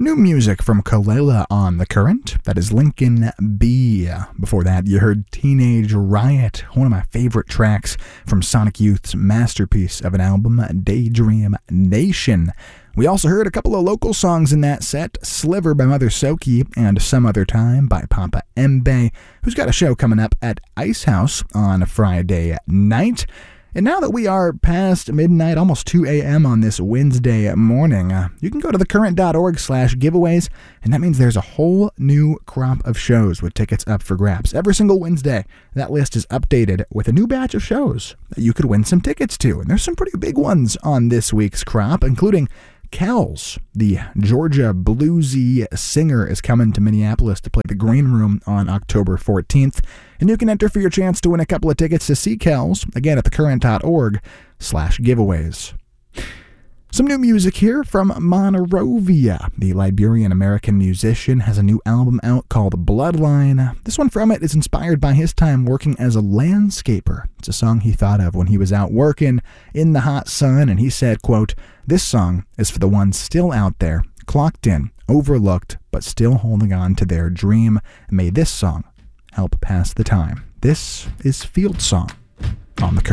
New music from Kalela on The Current. That is Lincoln B. Before that, you heard Teenage Riot, one of my favorite tracks from Sonic Youth's masterpiece of an album, Daydream Nation. We also heard a couple of local songs in that set, Sliver by Mother Soki and Some Other Time by Papa Mbe, who's got a show coming up at Ice House on Friday night. And now that we are past midnight, almost 2 a.m. on this Wednesday morning, you can go to thecurrent.org/giveaways, and that means there's a whole new crop of shows with tickets up for grabs. Every single Wednesday, that list is updated with a new batch of shows that you could win some tickets to. And there's some pretty big ones on this week's crop, including Kells, the Georgia bluesy singer, is coming to Minneapolis to play the Green Room on October 14th. And you can enter for your chance to win a couple of tickets to see Kells, again at thecurrent.org/giveaways. Some new music here from Monrovia. The Liberian-American musician has a new album out called Bloodline. This one from it is inspired by his time working as a landscaper. It's a song he thought of when he was out working in the hot sun, and he said, quote, "This song is for the ones still out there, clocked in, overlooked, but still holding on to their dream. May this song help pass the time." This is Field Song on The Current.